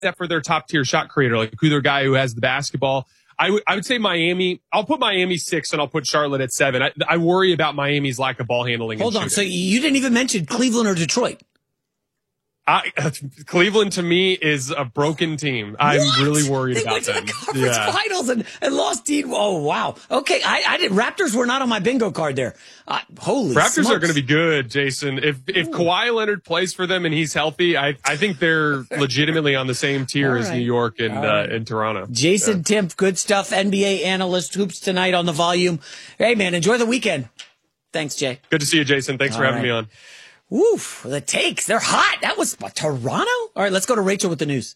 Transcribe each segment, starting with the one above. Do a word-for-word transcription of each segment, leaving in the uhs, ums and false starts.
except for their top tier shot creator, like who their guy who has the basketball. I would I would say Miami. I'll put Miami six and I'll put Charlotte at seven. I, I worry about Miami's lack of ball handling. Hold on. So you didn't even mention Cleveland or Detroit. I, Cleveland to me is a broken team. I'm what? really worried they about went to them. The conference yeah. finals and, and lost. Dean. Oh wow. Okay, I, I did. Raptors were not on my bingo card there. Uh, holy. Raptors smokes. are going to be good, Jason. If if Ooh. Kawhi Leonard plays for them and he's healthy, I I think they're legitimately on the same tier right. as New York and right. uh, and Toronto. Jason yeah. Timpf, good stuff. N B A analyst, Hoops Tonight on the Volume. Hey man, enjoy the weekend. Thanks, Jay. Good to see you, Jason. Thanks All for having right. me on. Woof, the takes. They're hot. That was what, Toronto? All right, let's go to Rachel with the news.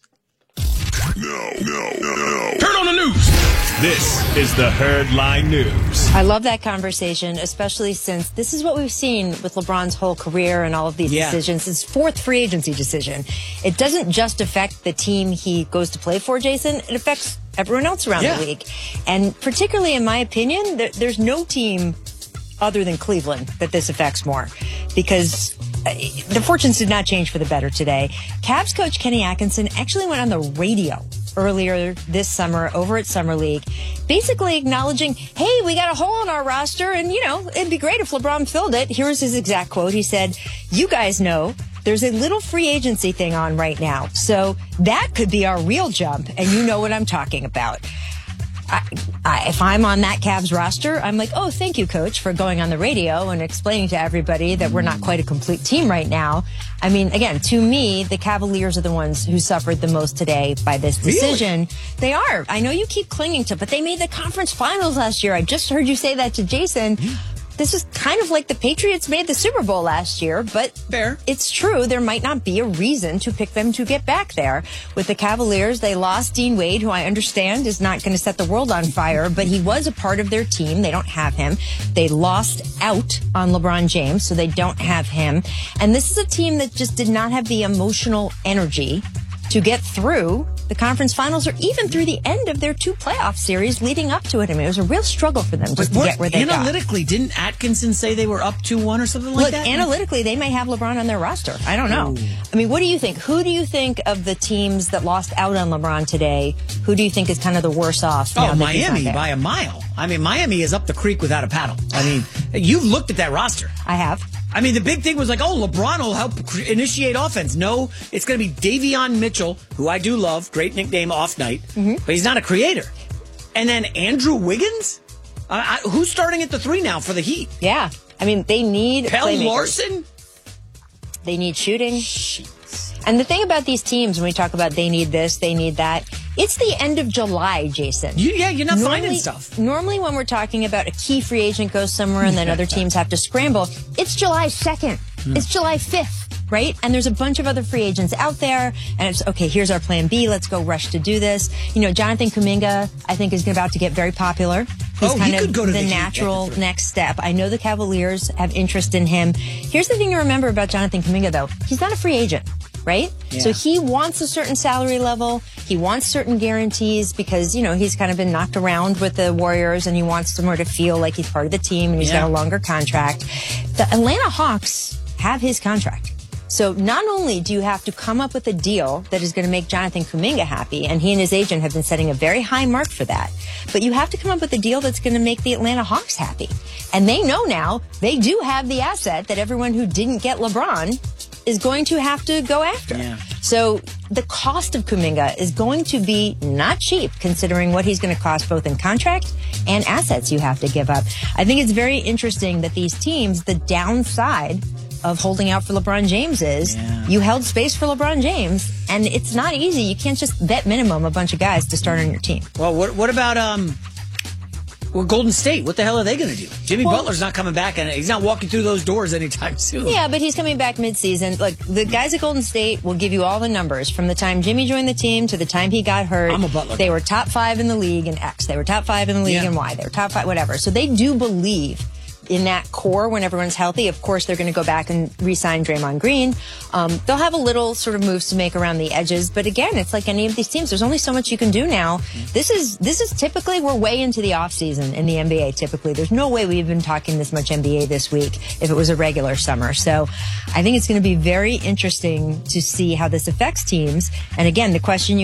No, no, no, no. Turn on the news. This is the Herd Line News. I love that conversation, especially since this is what we've seen with LeBron's whole career and all of these yeah. decisions. His fourth free agency decision. It doesn't just affect the team he goes to play for, Jason. It affects everyone else around yeah. the league. And particularly, in my opinion, there, there's no team other than Cleveland that this affects more, because the fortunes did not change for the better today. Cavs coach Kenny Atkinson actually went on the radio earlier this summer over at Summer League, basically acknowledging, hey, we got a hole in our roster, and, you know, it'd be great if LeBron filled it. Here's his exact quote. He said, you guys know there's a little free agency thing on right now, so that could be our real jump, and you know what I'm talking about. I, I, if I'm on that Cavs roster, I'm like, oh, thank you, coach, for going on the radio and explaining to everybody that we're not quite a complete team right now. I mean, again, to me, the Cavaliers are the ones who suffered the most today by this decision. Really? They are. I know you keep clinging to, but they made the conference finals last year. I just heard you say that to Jason. This is kind of like the Patriots made the Super Bowl last year, but Fair. It's true. There might not be a reason to pick them to get back there. With the Cavaliers, they lost Dean Wade, who I understand is not going to set the world on fire, but he was a part of their team. They don't have him. They lost out on LeBron James, so they don't have him. And this is a team that just did not have the emotional energy to get through the conference finals or even through the end of their two playoff series leading up to it. I mean, it was a real struggle for them just to get where they got. Analytically, didn't Atkinson say they were up two one or something like Look, that? Analytically, they may have LeBron on their roster. I don't know. Ooh. I mean, what do you think? Who do you think of the teams that lost out on LeBron today? Who do you think is kind of the worse off? Oh, Miami by a mile. I mean, Miami is up the creek without a paddle. I mean, you've looked at that roster. I have. I mean, the big thing was like, oh, LeBron will help initiate offense. No, it's going to be Davion Mitchell, who I do love. Great nickname, Off Night. Mm-hmm. But he's not a creator. And then Andrew Wiggins? Uh, I, who's starting at the three now for the Heat? Yeah. I mean, they need Pell playmakers. Larson? They need shooting. Jeez. And the thing about these teams, when we talk about they need this, they need that, it's the end of July, Jason. You, yeah, you're not normally, finding stuff. Normally when we're talking about a key free agent goes somewhere and then other teams have to scramble, it's July second. Mm. It's July fifth, right? And there's a bunch of other free agents out there. And it's, okay, here's our plan B. Let's go rush to do this. You know, Jonathan Kuminga, I think, is about to get very popular. He's oh, kind he of could go to the, the natural next step. I know the Cavaliers have interest in him. Here's the thing to remember about Jonathan Kuminga, though. He's not a free agent. Right? Yeah. So he wants a certain salary level. He wants certain guarantees because, you know, he's kind of been knocked around with the Warriors and he wants somewhere to feel like he's part of the team and he's yeah. got a longer contract. The Atlanta Hawks have his contract. So not only do you have to come up with a deal that is going to make Jonathan Kuminga happy, and he and his agent have been setting a very high mark for that, but you have to come up with a deal that's going to make the Atlanta Hawks happy. And they know now they do have the asset that everyone who didn't get LeBron is going to have to go after. Yeah. So the cost of Kuminga is going to be not cheap, considering what he's going to cost both in contract and assets you have to give up. I think it's very interesting that these teams, the downside of holding out for LeBron James is yeah. you held space for LeBron James, and it's not easy. You can't just vet minimum a bunch of guys to start on your team. Well, what, what about um, well, Golden State? What the hell are they going to do? Jimmy well, Butler's not coming back, and he's not walking through those doors anytime soon. Yeah, but he's coming back midseason. Look, the guys at Golden State will give you all the numbers from the time Jimmy joined the team to the time he got hurt. I'm a Butler. They were top five in the league in X. They were top five in the league yeah. in Y. They were top five, whatever. So they do believe in that core when everyone's healthy. Of course, they're going to go back and re-sign Draymond Green. Um, they'll have a little sort of moves to make around the edges. But again, it's like any of these teams. There's only so much you can do now. This is this is typically, we're way into the offseason in the N B A typically. There's no way we've been talking this much N B A this week if it was a regular summer. So I think it's going to be very interesting to see how this affects teams. And again, the question you